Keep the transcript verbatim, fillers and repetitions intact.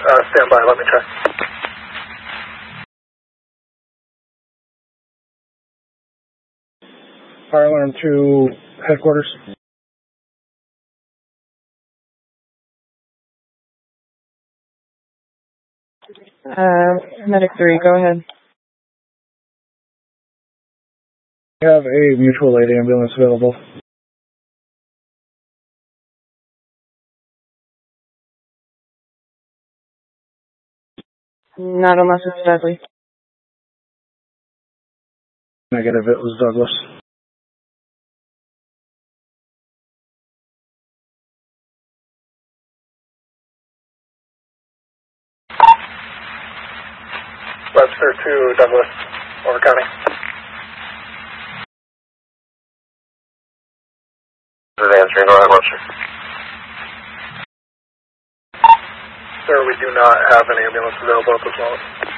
Uh, stand by, let me check. Fire alarm to headquarters. Uh, Medic three, go ahead. We have a mutual aid ambulance available. Not unless it's deadly. Negative, it was Douglas. Webster to Douglas, over county. This is answering, go ahead, Webster. Sir, we do not have an ambulance available at this moment.